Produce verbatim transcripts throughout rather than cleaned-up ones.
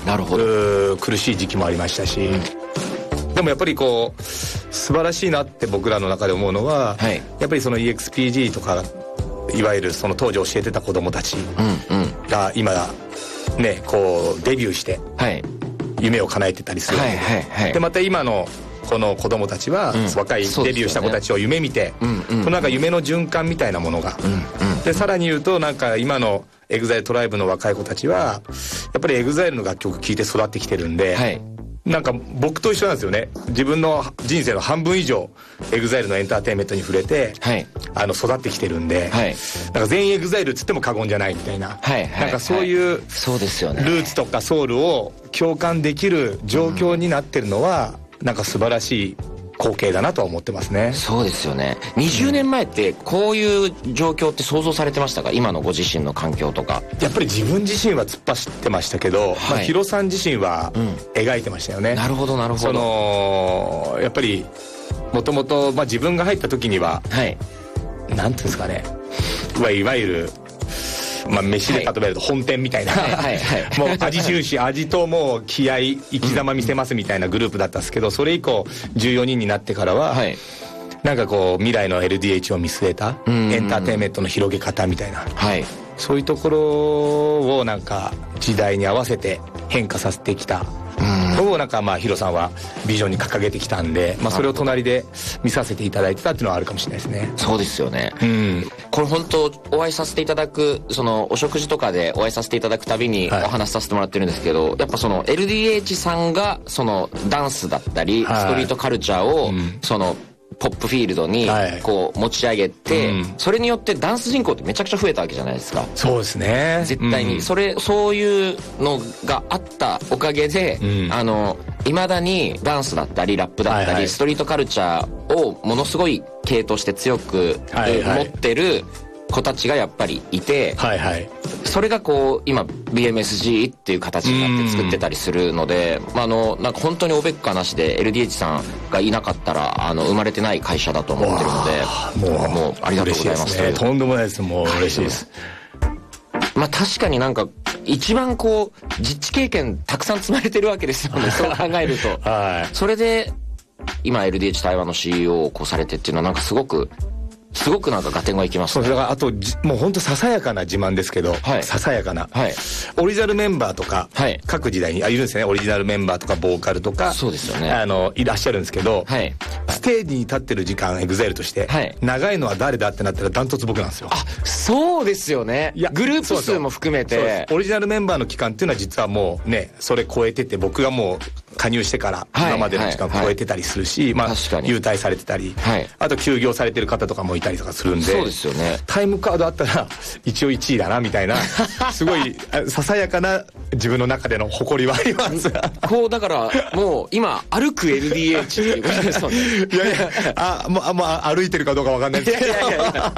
なるほど。 苦しい時期もありましたし、うん、でもやっぱりこう素晴らしいなって僕らの中で思うのは、はい、やっぱりその イーエックスピージー とかいわゆるその当時教えてた子どもたちが今ねこうデビューして夢を叶えてたりする、はいはいはい、でまた今のこの子供たちは、うん、若いデビューした子たちを夢見て、うんうんうん、このなんか夢の循環みたいなものが、うんうん、でさらに言うとなんか今のエグザイルトライブの若い子たちはやっぱりエグザイルの楽曲聴いて育ってきてるんで、はい、なんか僕と一緒なんですよね。自分の人生の半分以上エグザイルのエンターテインメントに触れて、はい、あの育ってきてるんで、はい、なんか全員エグザイルっつっても過言じゃないみたいな、はいはい、なんかそういうルーツとかソウルを共感できる状況になってるのは、うん、なんか素晴らしい光景だなとは思ってますね。 そうですよね。にじゅうねんまえってこういう状況って想像されてましたか？今のご自身の環境とか。 やっぱり自分自身は突っ走ってましたけど、はい、まあ、ヒロさん自身は描いてましたよね、 うん、なるほどなるほど。 そのやっぱりもともと自分が入った時には、はい、なんていうんですかね、いわゆるまあ、飯で例えると本店みたいな、はい、もう味重視味ともう気合生き様見せますみたいなグループだったんですけど、それ以降じゅうよにんになってからは、はい、なんかこう未来の エルディーエイチ を見据えたエンターテインメントの広げ方みたいな、はい、そういうところをなんか時代に合わせて変化させてきたのをなんかまあヒロさんはビジョンに掲げてきたんで、まあ、それを隣で見させていただいてたっていうのはあるかもしれないですね。 そうですよね、うん、これ本当お会いさせていただくそのお食事とかでお会いさせていただくたびにお話しさせてもらってるんですけど、はい、やっぱその エルディーエイチ さんがそのダンスだったり、はい、ストリートカルチャーをそのポップフィールドにこう持ち上げて、はい、うん、それによってダンス人口ってめちゃくちゃ増えたわけじゃないですか。 そうですね、 絶対に、うん、それそういうのがあったおかげで、うん、あの未だにダンスだったりラップだったり、はいはい、ストリートカルチャーをものすごい系として強く、はいはい、持ってる子たちがやっぱりいて、はいはい、それがこう今 ビーエムエスジー っていう形になって作ってたりするので、まあ、あのなんか本当におべっかなしで エルディーエイチ さんがいなかったらあの生まれてない会社だと思ってるので、もう、もうありがとうございます。 ね、とんでもないです。もう嬉しいです。 まあ確かになんか一番こう実地経験たくさん積まれてるわけですよね。そう考えると、はい、それで今 エルディーエイチ 台湾の シーイーオー をこうされてっていうのはなんかすごくすごくなんか合点がいきますね。 そうだからあともう本当ささやかな自慢ですけど、はい、ささやかな、はい、オリジナルメンバーとか、はい、各時代にあいるんですね。オリジナルメンバーとかボーカルとか、 そうですよね、 あのいらっしゃるんですけど、はい、ステージに立ってる時間エグザイルとして、はい、長いのは誰だってなったらダントツ僕なんですよ。 あ、そうですよね。いやグループ数も含めてオリジナルメンバーの期間っていうのは実はもうねそれ超えてて、僕がもう加入してから今までの時間超えてたりするし、はいはいはい、まあ優待されてたり、はい、あと休業されてる方とかもいたりとかするんで、 そうですよね、 タイムカードあったら一応いちいだなみたいなすごいささやかな自分の中での誇りはありますこうだからもう今歩く エルディーエイチ っていうことですよね。いやいや、あもうあもう歩いてるかどうかわかんないですけど、いやいやいや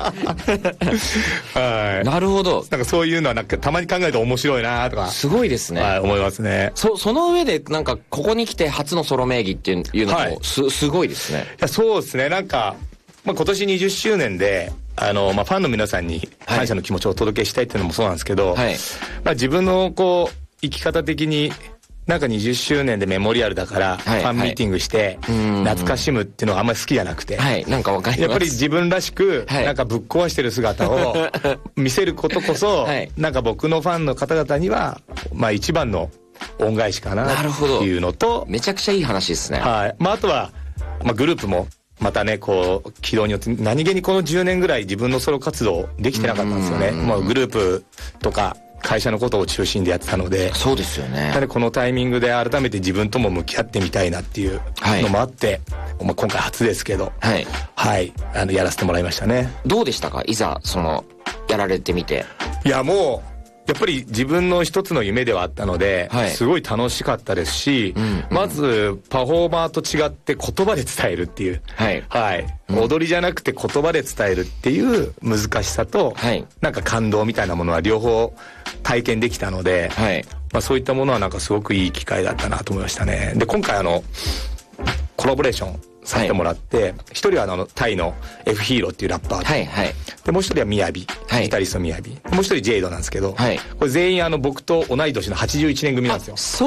はい、なるほど。 なんかそういうのはなんかたまに考えると面白いなとかすごいですね、 はい、思いますね。 そその上でなんかここに来て初のソロ名義っていうのも、はい、す, すごいですね。 いやそうですね、なんか、まあ、今年にじゅっしゅうねんであの、まあ、ファンの皆さんに感謝の気持ちをお届けしたいっていうのもそうなんですけど、はい、まあ、自分のこう生き方的になんかにじゅっしゅうねんでメモリアルだからファンミーティングして懐かしむっていうのはあんまり好きじゃなくて、 はい、なんかわかります。 やっぱり自分らしくなんかぶっ壊してる姿を見せることこそ、はい、なんか僕のファンの方々にはまあ一番の恩返しかなっていうのと、 めちゃくちゃいい話ですね。 はい、まあ、あとは、まあ、グループもまたねこう軌道によって何気にこのじゅうねんぐらい自分のソロ活動できてなかったんですよね。もうグループとか会社のことを中心でやってたので、 そうですよね。 ただこのタイミングで改めて自分とも向き合ってみたいなっていうのもあって、はい、まあ、今回初ですけど、はい、はい、あのやらせてもらいましたね。 どうでしたか、いざそのやられてみて。 いやもうやっぱり自分の一つの夢ではあったので、はい、すごい楽しかったですし、うんうん、まずパフォーマーと違って言葉で伝えるっていう、はいはい、うん、踊りじゃなくて言葉で伝えるっていう難しさと、はい、なんか感動みたいなものは両方体験できたので、はい、まあ、そういったものはなんかすごくいい機会だったなと思いましたね。で今回あのコラボレーションさせてもらって、一、はい、人はあのタイの F ヒーローっていうラッパーで、はいはい、でもう一人はみやび、はい、ギタリストみやび、もう一人ジェイドなんですけど、はい、これ全員あの僕と同い年のはちじゅういちねん組なんですよ。